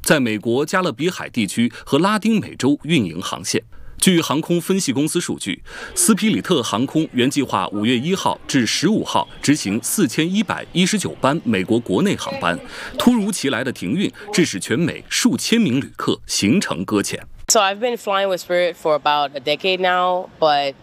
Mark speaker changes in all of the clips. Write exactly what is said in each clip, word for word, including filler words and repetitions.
Speaker 1: 在美国加勒比海地区和拉丁美洲运营航线。据航空分析公司数据，斯皮里特航空原计划五月一号至十五号执行四千一百一十九班美国国内航班，突如其来的停运致使全美数千名旅客行程搁浅。
Speaker 2: So I've been flying with Spirit for about a decade now, but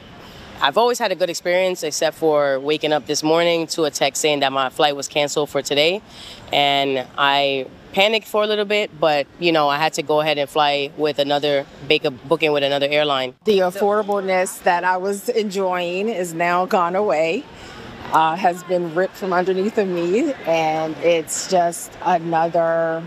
Speaker 2: I've always had a good experience, except for waking up this morning to a text saying that my flight was canceled for today, and I panicked for a little bit, but you know, I had to go ahead and fly with another booking with another airline.
Speaker 3: The affordableness that I was enjoying is now gone away, uh, has been ripped from underneath of me, and it's just another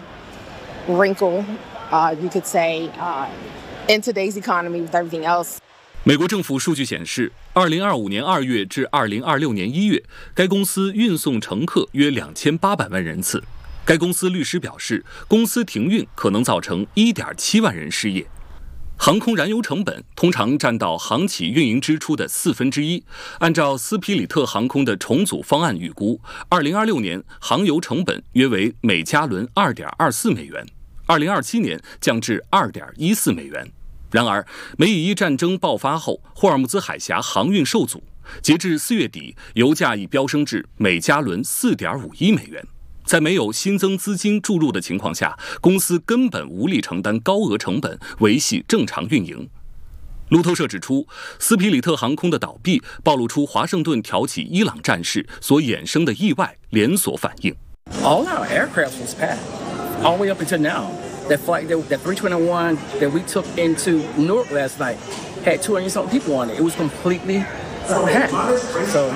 Speaker 3: wrinkle, uh, you could say, uh, in today's economy with everything else.
Speaker 1: 美国政府数据显示，二零二五年二月至二零二六年一月，该公司运送乘客约两千八百万人次。该公司律师表示，公司停运可能造成一点七万人失业。航空燃油成本通常占到航企运营支出的四分之一。按照斯皮里特航空的重组方案预估，二零二六年航油成本约为每加仑二点二四美元，二零二七年降至二点一四美元。然而，美以伊战争爆发后，霍尔木兹海峡航运受阻，截至四月底，油价已飙升至每加仑四点五一美元。在没有新增资金注入的情况下，公司根本无力承担高额成本，维系正常运营。路透社指出，斯皮里特航空的倒闭暴露出华盛顿挑起伊朗战事所衍生的意外连锁反应。
Speaker 4: All our aircraft was packed, all the way up until now. That flight, that, that three twenty-one that we took into Newark last night had two hundred something people on it. It was completely packed. So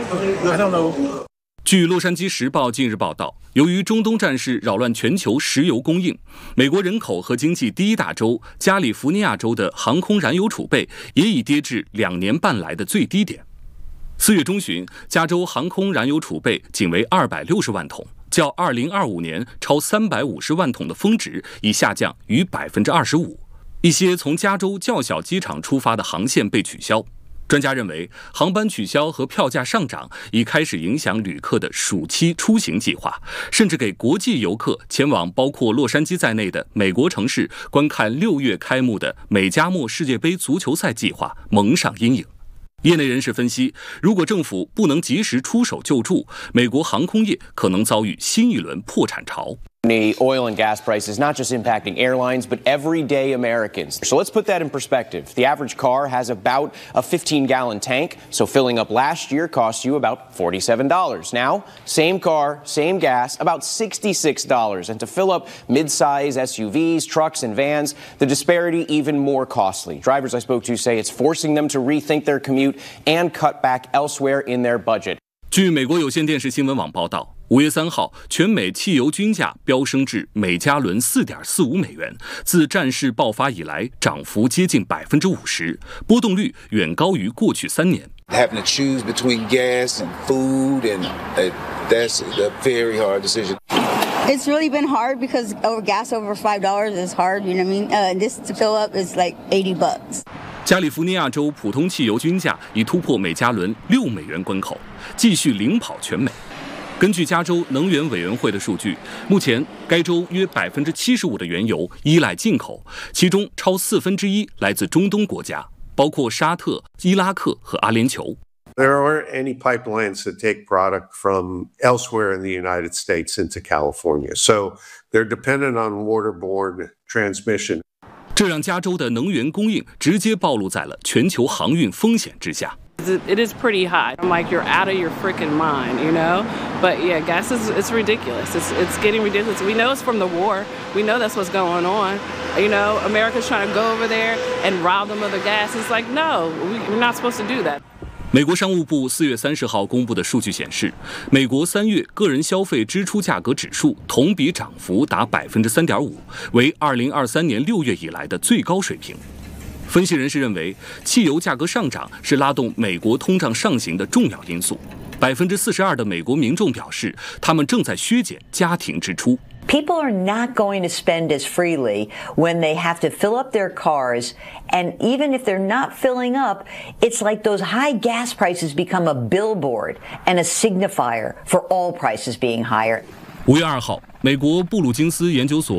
Speaker 4: I don't know.
Speaker 1: 据洛杉矶时报近日报道，由于中东战事扰乱全球石油供应，美国人口和经济第一大州加利福尼亚州的航空燃油储备也已跌至两年半来的最低点。四月中旬，加州航空燃油储备仅为二百六十万桶，较二零二五年超三百五十万桶的峰值已下降逾百分之二十五。一些从加州较小机场出发的航线被取消。专家认为，航班取消和票价上涨已开始影响旅客的暑期出行计划，甚至给国际游客前往包括洛杉矶在内的美国城市观看六月开幕的美加墨世界杯足球赛计划蒙上阴影。业内人士分析，如果政府不能及时出手救助，美国航空业可能遭遇新一轮破产潮。
Speaker 5: The oil and gas prices not just impacting airlines, but everyday Americans. So let's put that in perspective. The average car has about a fifteen gallon tank, so filling up last year cost you about forty-seven dollars. Now, same car, same gas, about sixty-six dollars. And to fill up mid-size S U Vs, trucks, and vans, the disparity even more costly. Drivers I spoke to say it's forcing them to rethink their commute and cut back elsewhere in their budget.
Speaker 1: 据美国有线电视新闻网报道，五月三号，全美汽油均价飙升至每加仑四点四五美元，自战事爆发以来，涨幅接近百分之五十，波动率远高于过去三年。
Speaker 6: Having to choose between gas and food, and uh, that's a very hard decision.
Speaker 7: It's really been hard because over gas over five dollars is hard. You know what I mean? Uh, this to fill up is like eighty bucks.
Speaker 1: 加利福尼亚州普通汽油均价已突破每加仑六美元关口，继续领跑全美。根据加州能源委员会的数据，目前该州约百分之七十五的原油依赖进口，其中超四分之一来自中东国家，包括沙特、伊拉克和阿联酋。
Speaker 8: There aren't any pipelines that take product from elsewhere in the United States into California, so they're dependent on waterborne transmission.
Speaker 1: 这让加州的能源供应直接暴露在了全球航运风险之下。
Speaker 9: It is pretty high. I'm like, you're out of your freaking mind, you know? But yeah, gas is it's ridiculous. It's it's getting ridiculous. We know it's from the war. We know that's what's going on. You know, America's trying to go over there and rob them of the gas. It's like, no, we, we're not supposed to do that.
Speaker 1: 美国商务部四月三十号公布的数据显示，美国三月个人消费支出价格指数同比涨幅达百分之三点五，为二零二三年六月以来的最高水平。分析人士认为，汽油价格上涨是拉动美国通胀上行的重要因素。百分之四十二的美国民众表示，他们正在削减家庭支出。
Speaker 10: People are not going to spend as freely when they have to fill up their cars, and even if they're not filling up, it's like those high gas prices become a billboard and a signifier for all prices being higher.
Speaker 1: 五月二号，美国布鲁金斯研究所